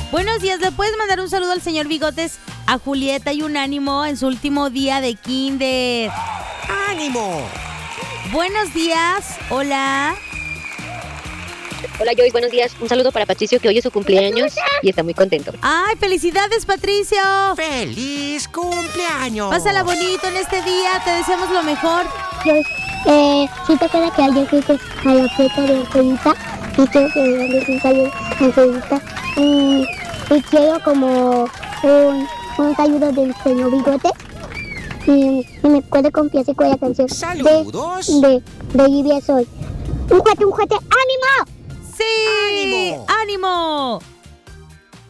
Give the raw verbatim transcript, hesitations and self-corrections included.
Buenos días, ¿le puedes mandar un saludo al señor Bigotes, a Julieta y un ánimo en su último día de kinder? ¡Ánimo! Buenos días, hola. Hola Joyce, buenos días. Un saludo para Patricio, que hoy es su cumpleaños y está muy contento. ¡Ay, felicidades, Patricio! ¡Feliz cumpleaños! Pásala bonito en este día, te deseamos lo mejor. Joyce, eh, ¿sí te acuerdas que ayer fuiste a la fiesta de Angelita? Y quiero que me mandes un saludo a Angelita. Y, y quiero como un, un saludo del señor Bigote. Y, y me puede confiar con la canción ¡Saludos! de, de, de Livia Soy. ¡Un juguete, un juguete! ¡Ánimo! ¡Sí! ¡Ánimo! ¡Ánimo!